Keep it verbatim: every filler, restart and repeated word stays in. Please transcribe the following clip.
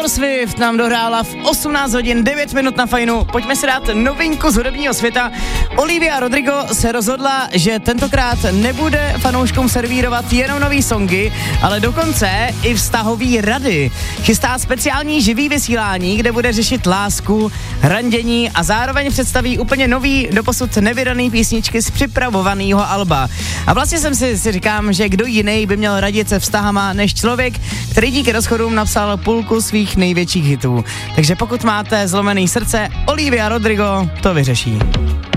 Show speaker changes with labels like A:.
A: Taylor Swift nám dohrála v osmnáct hodin devět minut na Fajnu. Pojďme si dát novinku z hudebního světa. Olivia Rodrigo se rozhodla, že tentokrát nebude fanouškům servírovat jenom nový songy, ale dokonce i vztahový rady. Chystá speciální živý vysílání, kde bude řešit lásku, randění a zároveň představí úplně nový, doposud nevydaný písničky z připravovaného alba. A vlastně jsem si, si říkám, že kdo jiný by měl radit se vztahama než člověk, který díky rozchodům napsal půlku svých největších hitů. Takže pokud máte zlomený srdce, Olivia Rodrigo to vyřeší.